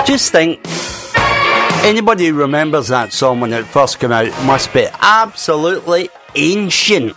Just think, anybody who remembers that song when it first came out must be absolutely ancient.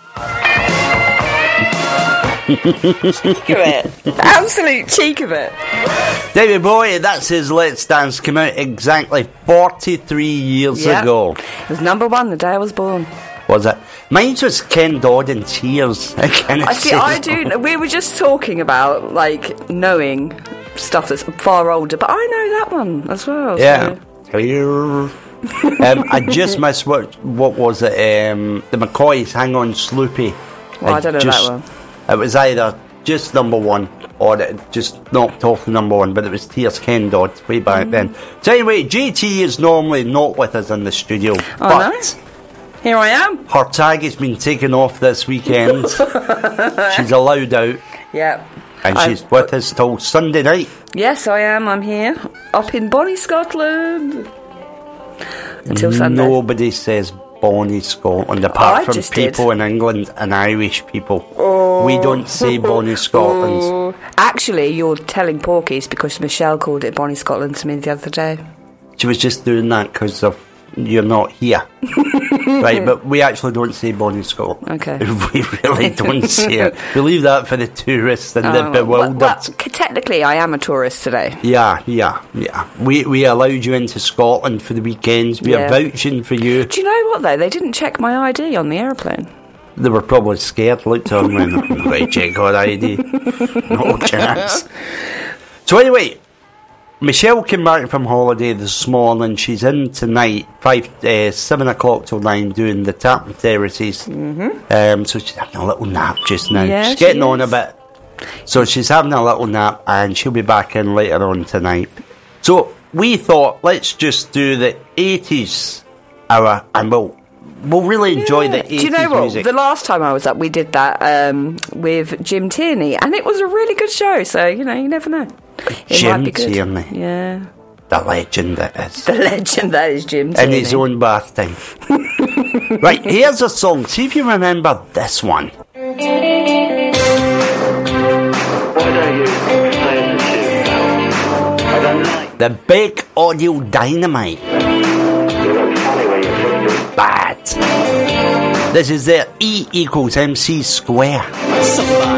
Cheek of it. Absolute cheek of it. David Bowie, that's his Let's Dance, came out exactly 43 years ago. It was number one the day I was born. Was it? Mine was Ken Dodd and Tears. I do. We were just talking about, like, knowing stuff that's far older, but I know that one as well. Yeah. So. I just missed what was it? The McCoys, Hang On Sloopy. Well, I don't know that one. It was either just number one or it just knocked off the number one, but it was Tears, Ken Dodd way back then. So anyway, JT is normally not with us in the studio, but no. Here I am. Her tag has been taken off this weekend. She's allowed out. Yeah. And she's with us till Sunday night. Yes, I am. I'm here. Up in Bonnie, Scotland. Until Sunday. Nobody says Bonnie, Scotland, apart from people in England and Irish people. We don't say Bonnie, Scotland. Actually, you're telling porkies because Michelle called it Bonnie, Scotland to me the other day. She was just doing that because you're not here. Right, but we actually don't say Bonnie, Scotland. Okay. We really don't say it. We leave that for the tourists and the bewildered. Well, technically, I am a tourist today. Yeah. We allowed you into Scotland for the weekends. We are vouching for you. Do you know what, though? They didn't check my ID on the aeroplane. They were probably scared. Looked at them and went, right, check our ID. No chance. So anyway, Michelle came back from holiday this morning. She's in tonight, 7 o'clock till 9, doing the tap terraces. So she's having a little nap just now. Yeah, she's getting on a bit. So she's having a little nap and she'll be back in later on tonight. So we thought, let's just do the 80s hour and we'll really enjoy the 80s music. Do you know what? The last time I was up, we did that with Jim Tierney, and it was a really good show, so, you never know. Jim Tierney. Yeah. The legend that is. The legend that is Jim Tierney. In his own bath time. Right, here's a song. See if you remember this one. Why don't you explain the tune? I don't like. The Big Audio Dynamite. Bad. This is their E = MC².